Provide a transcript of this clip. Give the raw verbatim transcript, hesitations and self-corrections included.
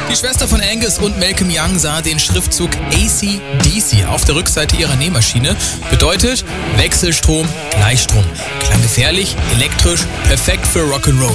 Die Schwester von Angus und Malcolm Young sah den Schriftzug A C D C auf der Rückseite ihrer Nähmaschine. Bedeutet Wechselstrom, Gleichstrom. Klang gefährlich, elektrisch, perfekt für Rock'n'Roll.